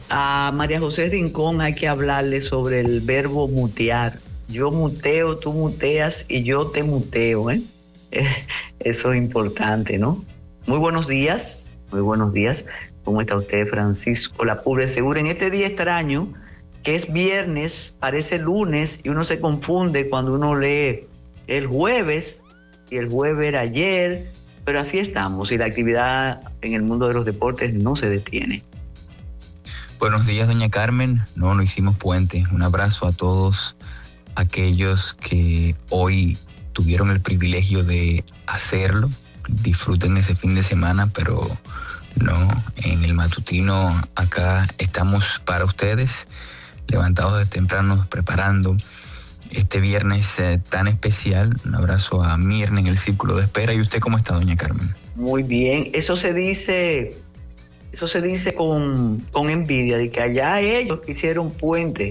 A María José Rincón hay que hablarle sobre el verbo mutear. Yo muteo, tú muteas y yo te muteo, ¿eh? Eso es importante, ¿no? Muy buenos días, muy buenos días. ¿Cómo está usted, Francisco Lapure Segura? En este día extraño, que es viernes, parece lunes y uno se confunde cuando uno lee el jueves y el jueves era ayer, pero así estamos y la actividad en el mundo de los deportes no se detiene. Buenos días, doña Carmen. No hicimos puente. Un abrazo a todos aquellos que hoy tuvieron el privilegio de hacerlo. Disfruten ese fin de semana, pero no, en el matutino acá estamos para ustedes, levantados de temprano, preparando este viernes tan especial. Un abrazo a Mirna en el círculo de espera. ¿Y usted cómo está, doña Carmen? Muy bien. Eso se dice con envidia, de que allá ellos que hicieron puente.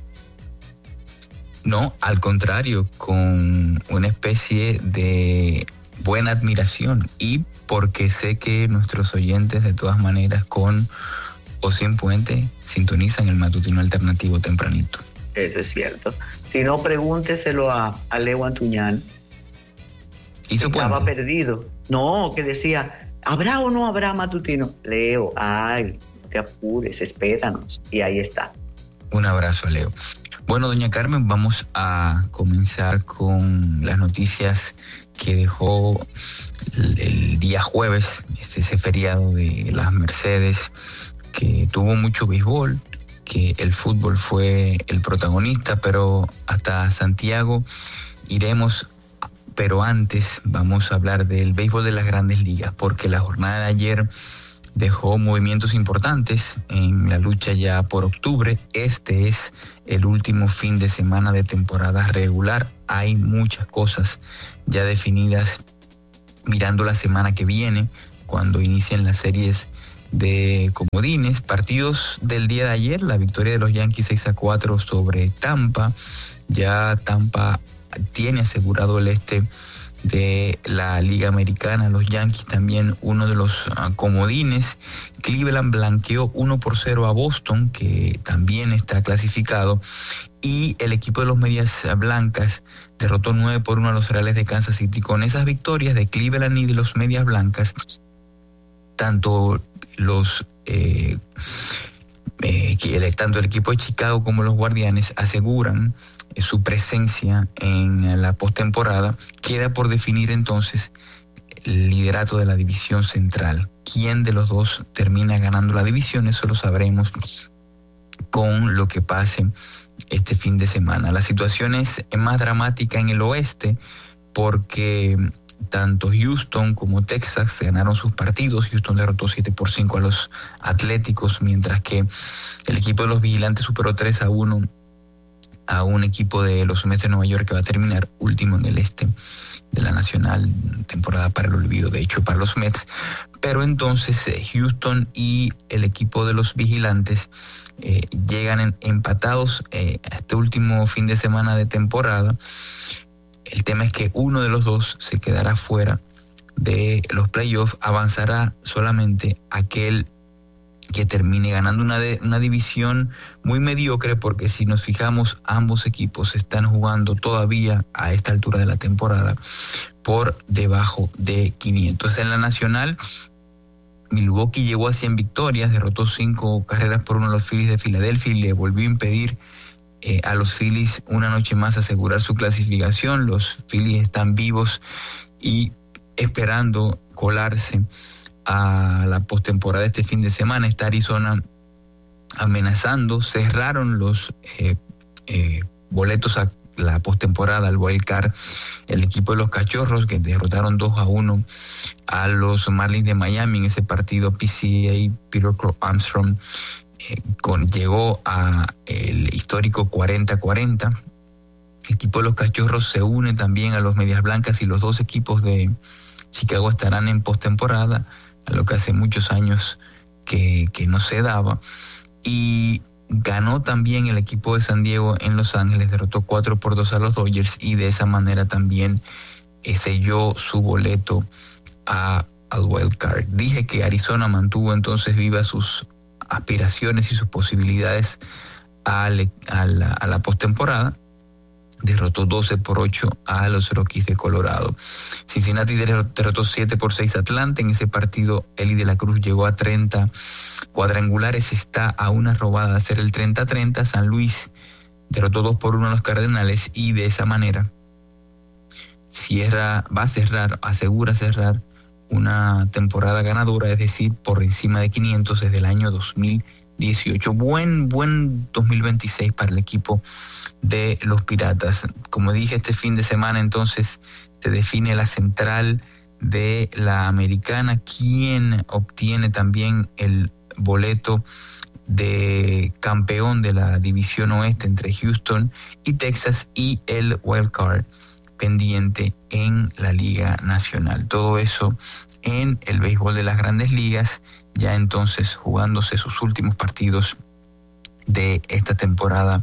No, al contrario, con una especie de buena admiración, y porque sé que nuestros oyentes de todas maneras, con o sin puente, sintonizan el matutino alternativo tempranito. Eso es cierto. Si no, pregúnteselo a Leo Antuñán. ¿Hizo puente? Estaba perdido. No, que decía, ¿habrá o no habrá matutino? Leo, ay, no te apures, espéranos. Y ahí está. Un abrazo a Leo. Bueno, doña Carmen, vamos a comenzar con las noticias que dejó el día jueves, ese feriado de las Mercedes, que tuvo mucho béisbol, que el fútbol fue el protagonista, pero hasta Santiago iremos. Pero antes vamos a hablar del béisbol de las Grandes Ligas, porque la jornada de ayer dejó movimientos importantes en la lucha ya por octubre. Este es el último fin de semana de temporada regular. Hay muchas cosas ya definidas mirando la semana que viene, cuando inician las series de comodines. Partidos del día de ayer, la victoria de los Yankees 6-4 sobre Tampa. Ya Tampa tiene asegurado el este de la Liga Americana. Los Yankees también uno de los comodines. Cleveland blanqueó 1-0 a Boston, que también está clasificado, y el equipo de los Medias Blancas derrotó 9-1 a los Reales de Kansas City. Con esas victorias de Cleveland y de los Medias Blancas, tanto tanto el equipo de Chicago como los Guardianes aseguran su presencia en la postemporada. Queda por definir entonces el liderato de la división central. ¿Quién de los dos termina ganando la división? Eso lo sabremos con lo que pase este fin de semana. La situación es más dramática en el oeste, porque tanto Houston como Texas ganaron sus partidos. Houston derrotó 7-5 a los Atléticos, mientras que el equipo de los Vigilantes superó 3-1 a un equipo de los Mets de Nueva York, que va a terminar último en el este de la Nacional. Temporada para el olvido, de hecho, para los Mets. Pero entonces Houston y el equipo de los Vigilantes llegan empatados a este último fin de semana de temporada. El tema es que uno de los dos se quedará fuera de los playoffs. Avanzará solamente aquel que termine ganando una división muy mediocre, porque si nos fijamos, ambos equipos están jugando todavía a esta altura de la temporada por debajo de 500. En la Nacional, Milwaukee llegó a 100 victorias, derrotó 5-1 a los Phillies de Filadelfia y le volvió a impedir a los Phillies una noche más asegurar su clasificación. Los Phillies están vivos y esperando colarse a la postemporada este fin de semana. Está Arizona amenazando. Cerraron los boletos a la postemporada, al wild card, el equipo de los Cachorros, que derrotaron 2-1 a los Marlins de Miami en ese partido. PCA, Peter Crow Armstrong, llegó a el histórico 40-40. El equipo de los Cachorros se une también a los Medias Blancas, y los dos equipos de Chicago estarán en postemporada, a lo que hace muchos años que no se daba. Y ganó también el equipo de San Diego en Los Ángeles, derrotó 4-2 a los Dodgers, y de esa manera también selló su boleto al wild card. Dije que Arizona mantuvo entonces viva sus aspiraciones y sus posibilidades a la postemporada. Derrotó 12-8 a los Rockies de Colorado. Cincinnati derrotó 7-6 a Atlanta. En ese partido, Eli de la Cruz llegó a 30 cuadrangulares. Está a una robada de hacer el 30-30. San Luis derrotó 2-1 a los Cardenales y de esa manera asegura cerrar una temporada ganadora, es decir, por encima de 500 desde el año 2018. Buen 2026 para el equipo de los Piratas. Como dije, este fin de semana entonces se define la central de la Americana, quien obtiene también el boleto de campeón de la División Oeste entre Houston y Texas, y el wild card pendiente en la Liga Nacional. Todo eso en el béisbol de las Grandes Ligas, ya entonces jugándose sus últimos partidos de esta temporada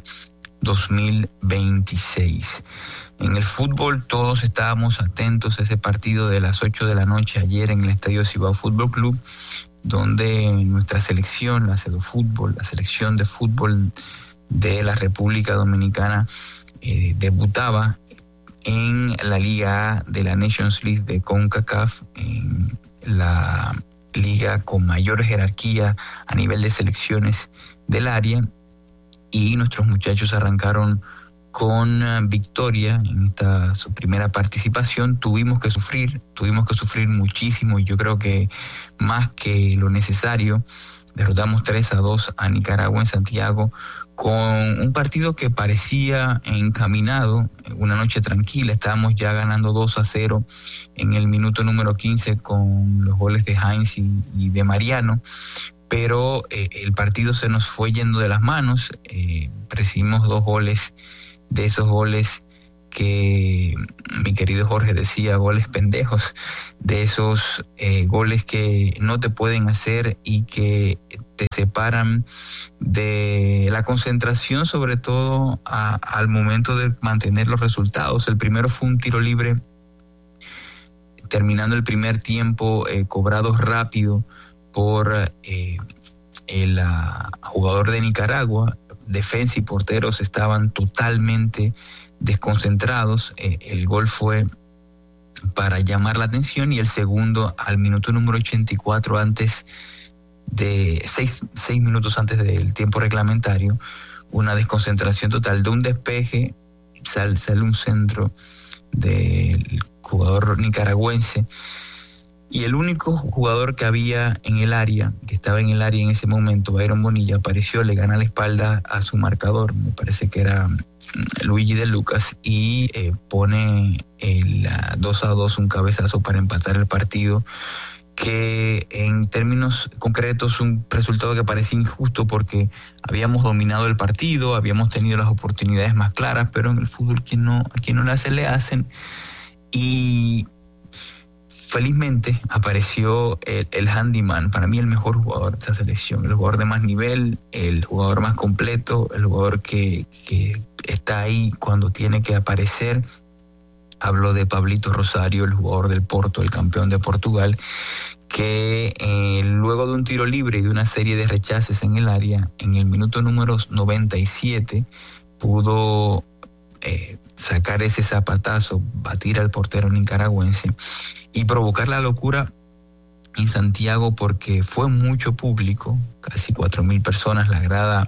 2026. En el fútbol todos estábamos atentos a ese partido de las 8 de la noche ayer en el Estadio Cibao Fútbol Club, donde nuestra selección, la CEDOFútbol, la selección de fútbol de la República Dominicana, debutaba en la Liga A de la Nations League de CONCACAF, en la liga con mayor jerarquía a nivel de selecciones del área, y nuestros muchachos arrancaron con victoria en esta su primera participación. Tuvimos que sufrir muchísimo, y yo creo que más que lo necesario. Derrotamos 3-2 a Nicaragua en Santiago, con un partido que parecía encaminado, una noche tranquila. Estábamos ya ganando 2-0 en el minuto número 15 con los goles de Heinz y de Mariano, pero el partido se nos fue yendo de las manos. Recibimos 2 goles, de esos goles que mi querido Jorge decía, goles pendejos, de esos goles que no te pueden hacer y que te separan de la concentración, sobre todo al momento de mantener los resultados. El primero fue un tiro libre terminando el primer tiempo, cobrado rápido por el jugador de Nicaragua. Defensa y porteros estaban totalmente desconcentrados. El gol fue para llamar la atención, y el segundo al minuto número 84, antes de 6 minutos antes del tiempo reglamentario. Una desconcentración total de un despeje, sale un centro del jugador nicaragüense, y el único jugador que había en el área, que estaba en el área en ese momento, Byron Bonilla, apareció, le gana la espalda a su marcador, me parece que era Luigi de Lucas, y pone el 2-2, un cabezazo para empatar el partido, que en términos concretos un resultado que parece injusto, porque habíamos dominado el partido, habíamos tenido las oportunidades más claras, pero en el fútbol a quien no le hace, le hacen. Y felizmente apareció el handyman, para mí el mejor jugador de esa selección, el jugador de más nivel, el jugador más completo, el jugador que está ahí cuando tiene que aparecer. Hablo de Pablito Rosario, el jugador del Porto, el campeón de Portugal, que luego de un tiro libre y de una serie de rechaces en el área, en el minuto número 97, pudo sacar ese zapatazo, batir al portero nicaragüense y provocar la locura en Santiago, porque fue mucho público, casi 4,000 personas. La grada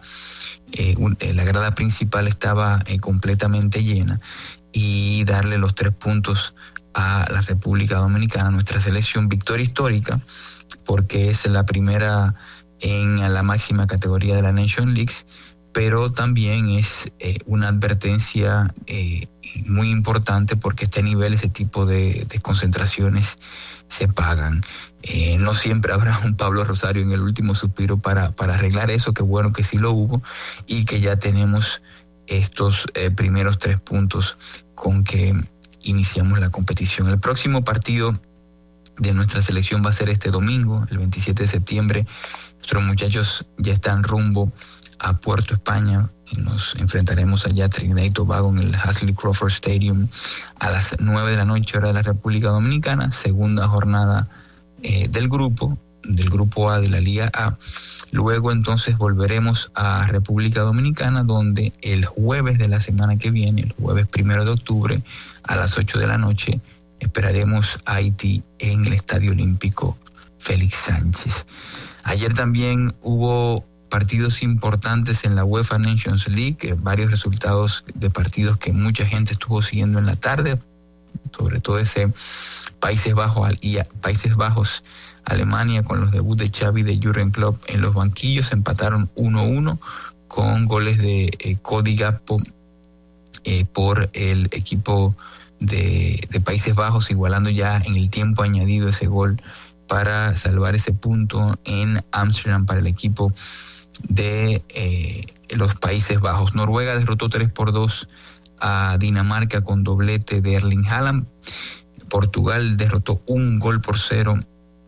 principal estaba completamente llena, y darle los 3 puntos a la República Dominicana, nuestra selección, victoria histórica, porque es la primera en la máxima categoría de la Nation League, pero también es una advertencia muy importante, porque a este nivel ese tipo de concentraciones se pagan. No siempre habrá un Pablo Rosario en el último suspiro para arreglar eso. Qué bueno que sí lo hubo, y que ya tenemos estos primeros 3 puntos con que iniciamos la competición. El próximo partido de nuestra selección va a ser este domingo, el 27 de septiembre. Nuestros muchachos ya están rumbo a Puerto España, y nos enfrentaremos allá a Trinidad y Tobago en el Hasley Crawford Stadium a las 9 de la noche, hora de la República Dominicana. Segunda jornada del grupo del Grupo A de la Liga A. Luego entonces volveremos a República Dominicana, donde el jueves de la semana que viene, el jueves 1 de octubre, a las 8 de la noche, esperaremos a Haití en el Estadio Olímpico Félix Sánchez. Ayer también hubo partidos importantes en la UEFA Nations League, varios resultados de partidos que mucha gente estuvo siguiendo en la tarde, sobre todo ese Países Bajos, Alemania, con los debuts de Xavi y de Jürgen Klopp en los banquillos. Empataron 1-1 con goles de Cody Gakpo por el equipo de Países Bajos, igualando ya en el tiempo añadido ese gol para salvar ese punto en Ámsterdam para el equipo de los Países Bajos. Noruega derrotó 3-2 a Dinamarca con doblete de Erling Haaland. Portugal derrotó 1-0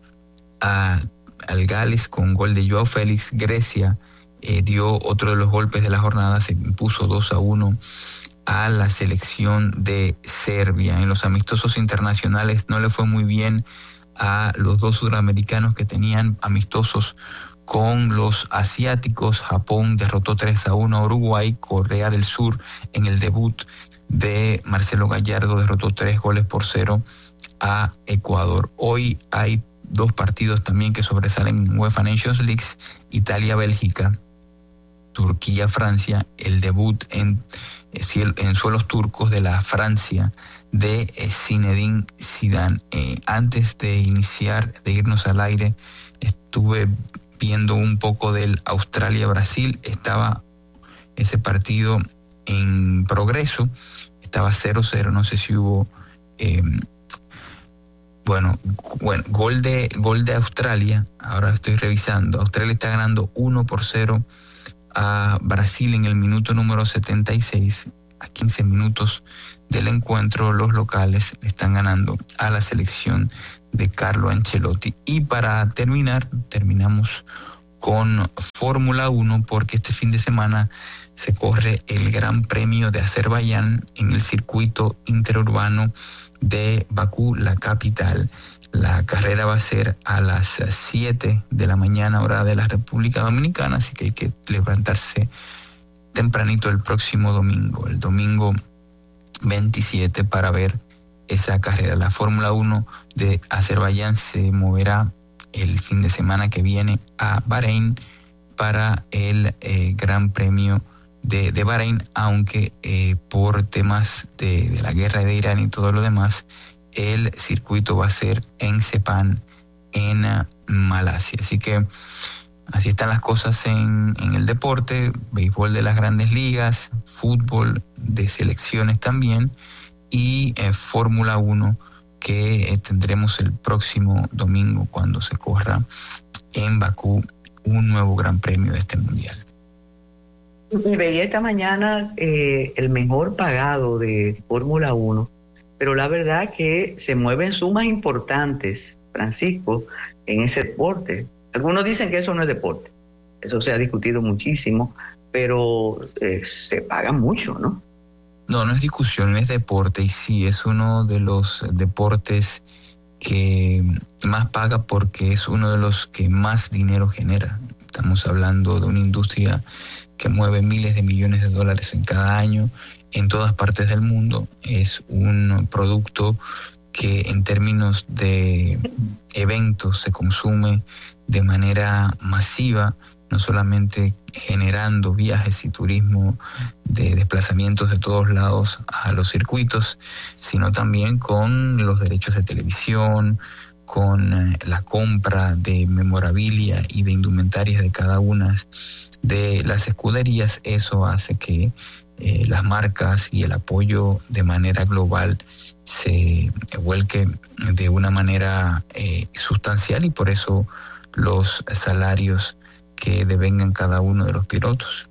al Gales con gol de Joao Félix. Grecia dio otro de los golpes de la jornada, se impuso 2-1 a la selección de Serbia. En los amistosos internacionales no le fue muy bien a los dos sudamericanos que tenían amistosos con los asiáticos. Japón derrotó 3-1 a Uruguay. Corea del Sur, en el debut de Marcelo Gallardo, derrotó 3-0 a Ecuador. Hoy hay dos partidos también que sobresalen en UEFA Nations League: Italia-Bélgica, Turquía-Francia, el debut en suelos turcos de la Francia de Zinedine Zidane. Antes de irnos al aire, estuve viendo un poco del Australia-Brasil. Estaba ese partido en progreso, estaba 0-0, no sé si hubo gol de Australia. Ahora estoy revisando. Australia está ganando 1-0 a Brasil en el minuto número 76. A 15 minutos del encuentro, los locales están ganando a la selección de Carlo Ancelotti. Y para terminamos con Fórmula 1, porque este fin de semana se corre el Gran Premio de Azerbaiyán en el circuito interurbano de Bakú, la capital. La carrera va a ser a las 7 de la mañana, hora de la República Dominicana, así que hay que levantarse tempranito el próximo domingo, el domingo 27, para ver esa carrera. La Fórmula 1 de Azerbaiyán se moverá el fin de semana que viene a Bahrein para el Gran Premio de Bahrein, aunque por temas de la guerra de Irán y todo lo demás, el circuito va a ser en Sepang, en Malasia. Así que así están las cosas en el deporte: béisbol de las grandes ligas, fútbol de selecciones también, y Fórmula 1 que tendremos el próximo domingo cuando se corra en Bakú un nuevo gran premio de este mundial. Veía esta mañana el mejor pagado de Fórmula 1, pero la verdad que se mueven sumas importantes, Francisco, en ese deporte. Algunos dicen que eso no es deporte, eso se ha discutido muchísimo, pero se paga mucho, ¿no? No es discusión, es deporte, y sí, es uno de los deportes que más paga porque es uno de los que más dinero genera. Estamos hablando de una industria que mueve miles de millones de dólares en cada año en todas partes del mundo. Es un producto que en términos de eventos se consume de manera masiva, no solamente generando viajes y turismo de desplazamientos de todos lados a los circuitos, sino también con los derechos de televisión, con la compra de memorabilia y de indumentarias de cada una de las escuderías. Eso hace que las marcas y el apoyo de manera global se vuelque de una manera sustancial, y por eso los salarios que devengan cada uno de los pilotos.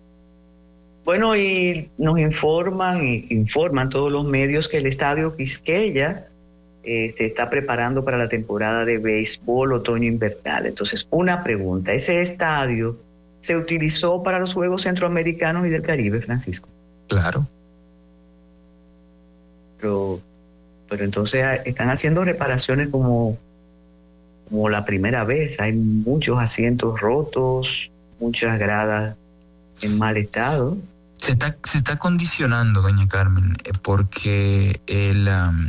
Bueno, y nos informan todos los medios que el Estadio Quisqueya se está preparando para la temporada de béisbol otoño-invernal. Entonces, una pregunta: ¿ese estadio se utilizó para los Juegos Centroamericanos y del Caribe, Francisco? Claro. Pero entonces están haciendo reparaciones como como la primera vez. Hay muchos asientos rotos, muchas gradas en mal estado. Se está condicionando, doña Carmen, porque el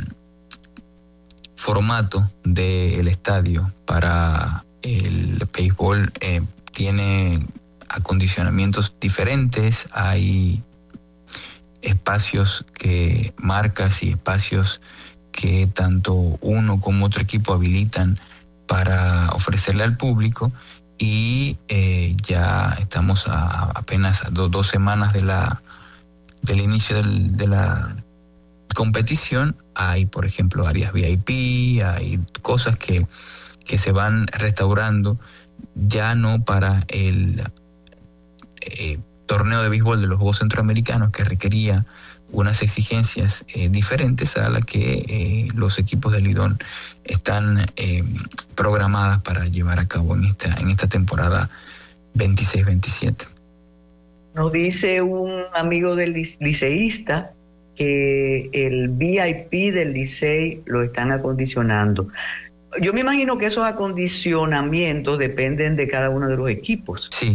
formato del estadio para el béisbol tiene acondicionamientos diferentes. Hay espacios marcas y espacios que tanto uno como otro equipo habilitan para ofrecerle al público, y ya estamos apenas a dos semanas del inicio de la competición. Hay, por ejemplo, áreas VIP, hay cosas que se van restaurando, ya no para el torneo de béisbol de los Juegos Centroamericanos, que requería unas exigencias diferentes a las que los equipos de Lidón están programadas para llevar a cabo en esta temporada 26-27. Nos dice un amigo del liceísta que el VIP del Licey lo están acondicionando. Yo me imagino que esos acondicionamientos dependen de cada uno de los equipos. Sí.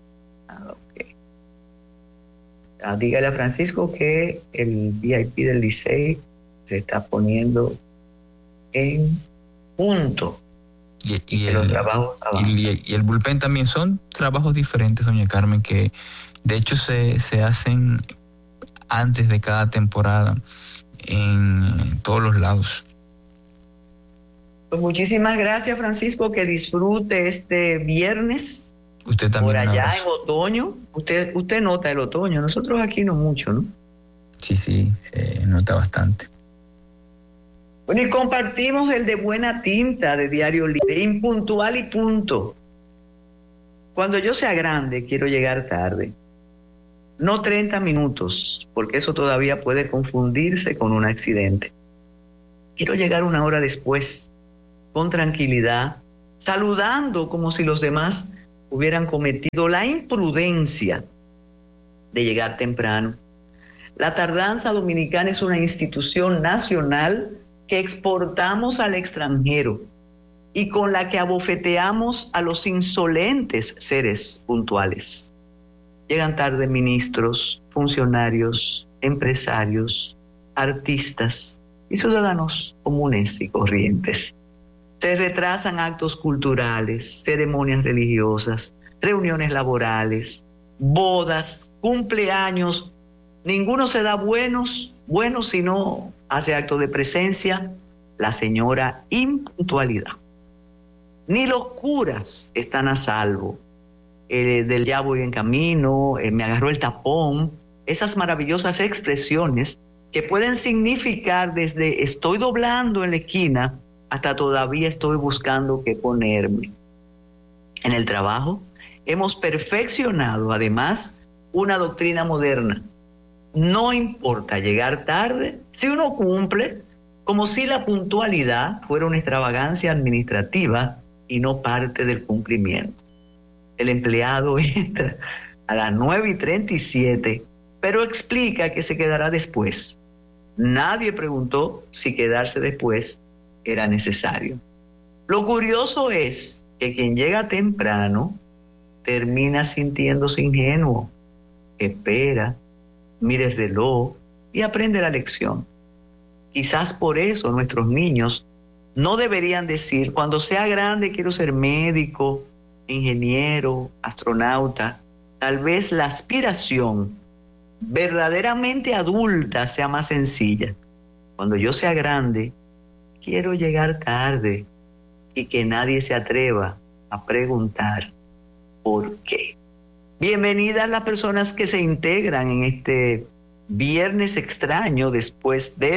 Dígale a Francisco que el VIP del Licey se está poniendo en punto. Y el bullpen también son trabajos diferentes, doña Carmen, que de hecho se hacen antes de cada temporada en todos los lados. Pues muchísimas gracias, Francisco, que disfrute este viernes. Usted también. Por allá en otoño, usted nota el otoño, nosotros aquí no mucho, ¿no? Sí, se nota bastante. Bueno, y compartimos el de Buena Tinta de Diario Libre, impuntual y punto. Cuando yo sea grande, quiero llegar tarde. No 30 minutos, porque eso todavía puede confundirse con un accidente. Quiero llegar una hora después, con tranquilidad, saludando como si los demás hubieran cometido la imprudencia de llegar temprano. La tardanza dominicana es una institución nacional que exportamos al extranjero y con la que abofeteamos a los insolentes seres puntuales. Llegan tarde ministros, funcionarios, empresarios, artistas y ciudadanos comunes y corrientes. Se retrasan actos culturales, ceremonias religiosas, reuniones laborales, bodas, cumpleaños. Ninguno se da buenos si no hace acto de presencia la señora impuntualidad. Ni los curas están a salvo del ya voy en camino, me agarró el tapón, esas maravillosas expresiones que pueden significar desde estoy doblando en la esquina hasta todavía estoy buscando qué ponerme. En el trabajo hemos perfeccionado además una doctrina moderna. No importa llegar tarde si uno cumple, como si la puntualidad fuera una extravagancia administrativa y no parte del cumplimiento. El empleado entra a las 9:37, pero explica que se quedará después. Nadie preguntó si quedarse después era necesario. Lo curioso es que quien llega temprano termina sintiéndose ingenuo, espera, mira el reloj y aprende la lección. Quizás por eso nuestros niños no deberían decir, cuando sea grande quiero ser médico, ingeniero, astronauta. Tal vez la aspiración verdaderamente adulta sea más sencilla. Cuando yo sea grande, quiero llegar tarde y que nadie se atreva a preguntar por qué. Bienvenidas las personas que se integran en este viernes extraño después de